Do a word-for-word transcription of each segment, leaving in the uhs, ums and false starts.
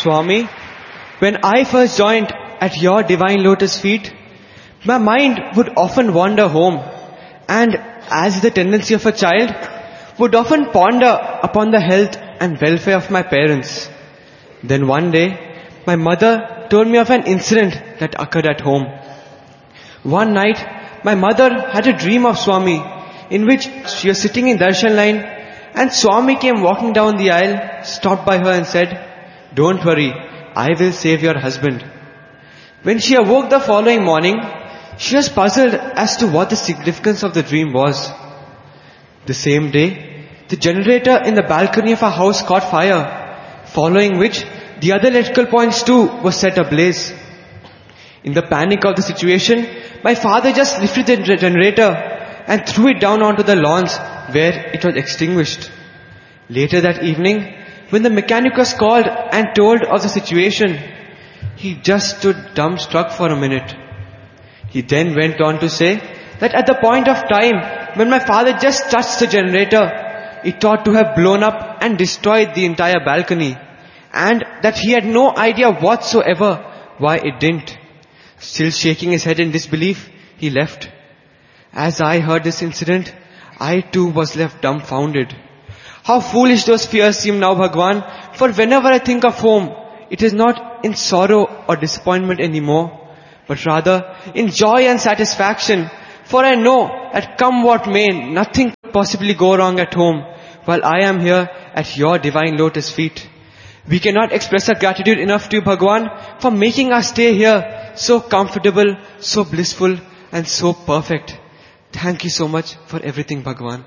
Swami, when I first joined at your divine lotus feet, my mind would often wander home, and as the tendency of a child, would often ponder upon the health and welfare of my parents. Then one day, my mother told me of an incident that occurred at home. One night, my mother had a dream of Swami in which she was sitting in darshan line and Swami came walking down the aisle, stopped by her and said, "Don't worry, I will save your husband." When she awoke the following morning, she was puzzled as to what the significance of the dream was. The same day, the generator in the balcony of our house caught fire, following which the other electrical points too were set ablaze. In the panic of the situation, my father just lifted the generator and threw it down onto the lawns where it was extinguished. Later that evening, when the mechanic was called and told of the situation, he just stood dumbstruck for a minute. He then went on to say that at the point of time when my father just touched the generator, it ought to have blown up and destroyed the entire balcony, and that he had no idea whatsoever why it didn't. Still shaking his head in disbelief, he left. As I heard this incident, I too was left dumbfounded. How foolish those fears seem now, Bhagwan, for whenever I think of home, it is not in sorrow or disappointment anymore, but rather in joy and satisfaction, for I know that come what may, nothing could possibly go wrong at home, while I am here at your divine lotus feet. We cannot express our gratitude enough to you, Bhagwan, for making our stay here so comfortable, so blissful, and so perfect. Thank you so much for everything, Bhagwan.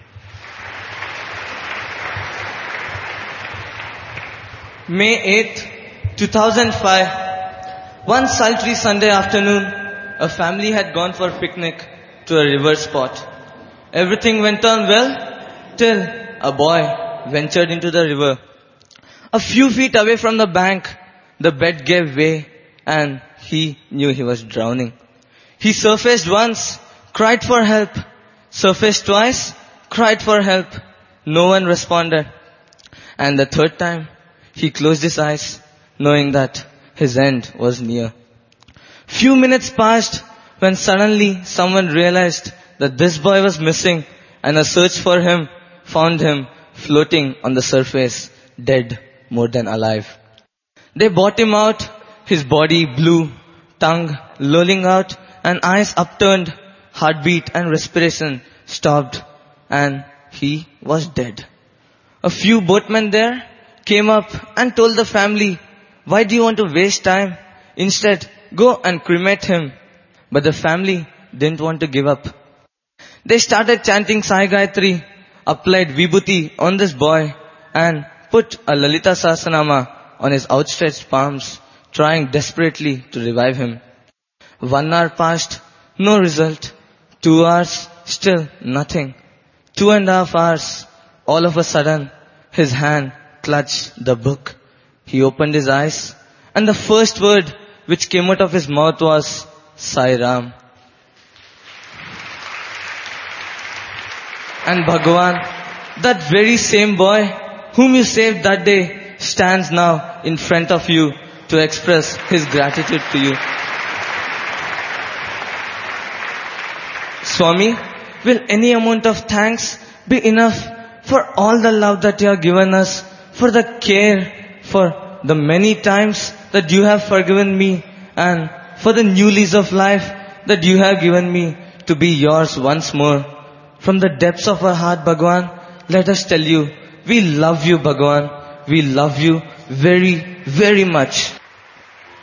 May eighth, two thousand five. One sultry Sunday afternoon, a family had gone for a picnic to a river spot. Everything went on well till a boy ventured into the river. A few feet away from the bank, the bed gave way and he knew he was drowning. He surfaced once, cried for help. Surfaced twice, cried for help. No one responded. And the third time, he closed his eyes, knowing that his end was near. Few minutes passed when suddenly someone realized that this boy was missing, and a search for him found him floating on the surface, dead more than alive. They brought him out, his body blue, tongue lolling out, and eyes upturned, heartbeat and respiration stopped, and he was dead. A few boatmen there came up and told the family, "Why do you want to waste time? Instead, go and cremate him." But the family didn't want to give up. They started chanting Sai Gayatri, applied Vibhuti on this boy, and put a Lalita Sahasranama on his outstretched palms, trying desperately to revive him. One hour passed, no result. Two hours, still nothing. Two and a half hours, all of a sudden, his hand clutched the book. He opened his eyes, and the first word which came out of his mouth was Sai Ram. And Bhagavan, that very same boy whom you saved that day, stands now in front of you to express his gratitude to you. Swami, will any amount of thanks be enough for all the love that you have given us, for the care, for the many times that you have forgiven me, and for the new lease of life that you have given me to be yours once more? From the depths of our heart, Bhagwan, let us tell you, we love you, Bhagwan. We love you very, very much.